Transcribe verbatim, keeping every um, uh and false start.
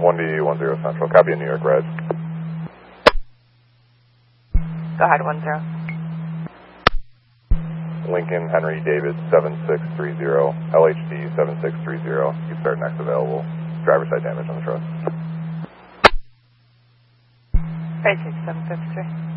one D one zero Central, copy in New York Red. Go ahead, one zero. Lincoln Henry David seven six three zero, L H D seven six three zero. You start next available. Driver side damage on the truck. Right six seven fifty-three.